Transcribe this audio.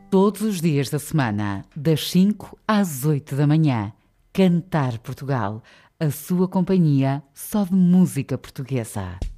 Todos os dias da semana, das 5 às 8 da manhã. Cantar Portugal, a sua companhia só de música portuguesa.